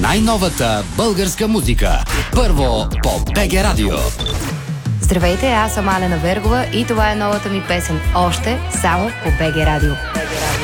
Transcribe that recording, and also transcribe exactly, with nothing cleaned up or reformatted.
най-новата българска музика. Първо по БГ Радио. Здравейте, аз съм Алена Вергова и това е новата ми песен. Още само по БГ Радио. БГ Радио.